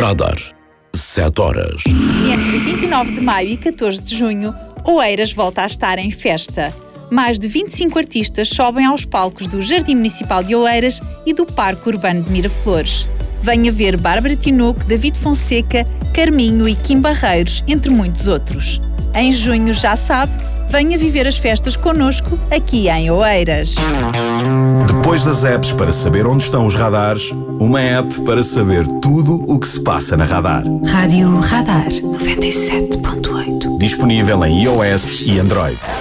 Radar. 7 horas. Entre 29 de maio e 14 de junho, Oeiras volta a estar em festa. Mais de 25 artistas sobem aos palcos do Jardim Municipal de Oeiras e do Parque Urbano de Miraflores. Venha ver Bárbara Tinoco, David Fonseca, Carminho e Kim Barreiros, entre muitos outros. Em junho, já sabe, venha viver as festas connosco aqui em Oeiras. Depois das apps para saber onde estão os radares, uma app para saber tudo o que se passa na Radar. Rádio Radar 97.8. Disponível em iOS e Android.